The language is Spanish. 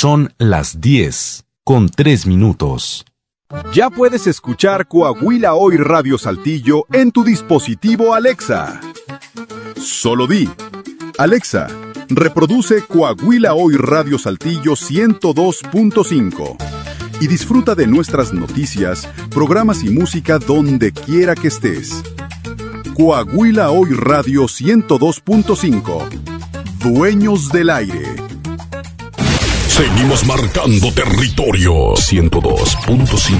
Son las 10:03. Ya puedes escuchar Coahuila Hoy Radio Saltillo en tu dispositivo Alexa. Solo di: Alexa, reproduce Coahuila Hoy Radio Saltillo 102.5 y disfruta de nuestras noticias, programas y música donde quiera que estés. Coahuila Hoy Radio 102.5. Dueños del aire. Seguimos marcando territorio. 102.5.